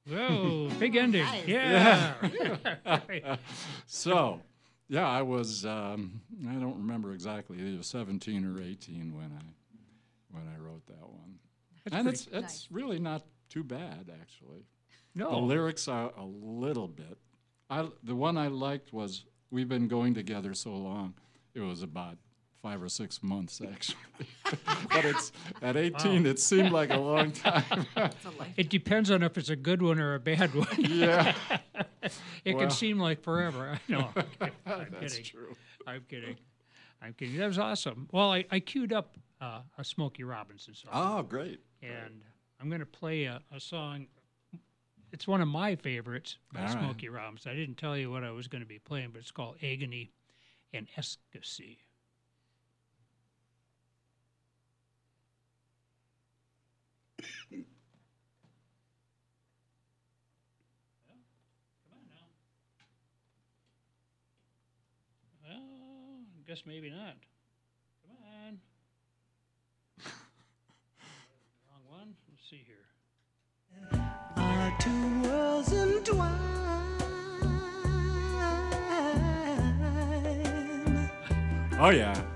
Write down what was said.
Whoa, big ending. Nice. Yeah. So, yeah, I was, I don't remember exactly, either 17 or 18 when I wrote that one. And it's nice. really not too bad, actually. The No. lyrics are a little bit. The one I liked was "We've Been Going Together So Long." It was about 5 or 6 months, actually. But it's at 18, it seemed like a long time. It's a life. It depends on if it's a good one or a bad one. Yeah, It Well. can seem like forever. I know. I'm that's kidding. true. I'm kidding. I'm kidding. That was awesome. Well, I queued up a Smokey Robinson song, Oh, great. and I'm going to play a song. It's one of my favorites by All right. Smokey Robinson. I didn't tell you what I was going to be playing, but it's called Agony and Ecstasy. Come on now. Well, I guess maybe not. Come on. Wrong one. Let's see here. Our two worlds entwined. Oh, yeah.